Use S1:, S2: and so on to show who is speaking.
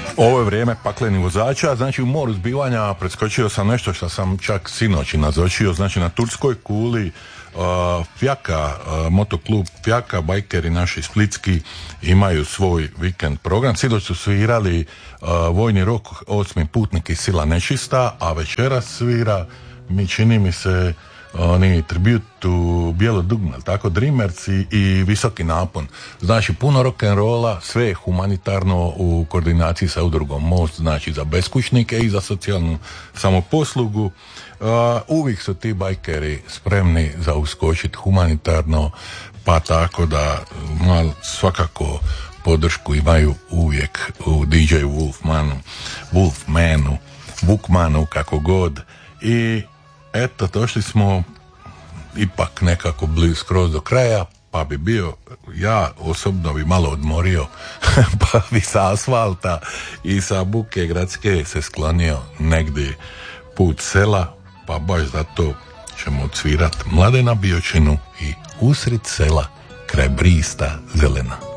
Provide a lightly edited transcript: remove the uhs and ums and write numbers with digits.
S1: Ovo je vrijeme paklenih vozača, znači u moru zbivanja preskočio sam nešto što sam čak sinoć nazočio, znači na turskoj kuli Fjaka, motoklub Fjaka, bajkeri naši splitski imaju svoj vikend program. Sinoć su svirali vojni rok, 8. putnik i sila nečista, a večeras svira, čini mi se, oni tributu Bijelo dugme, tako, Dreamers i Visoki napon. Znači puno rock'n'rolla, sve je humanitarno u koordinaciji sa udrugom Most, znači za beskućnike i za socijalnu samoposlugu. Uvijek su ti bajkeri spremni za uskočiti humanitarno, pa tako da svakako podršku imaju uvijek u DJ Wolfmanu, kako god. I eto, došli smo ipak nekako skroz do kraja, pa bi bio, ja osobno bi malo odmorio, pa bi sa asfalta i sa buke gradske se sklonio negdje put sela, pa baš zato ćemo odsvirat Mladena Biočinu i Usred sela kraj brista zelena.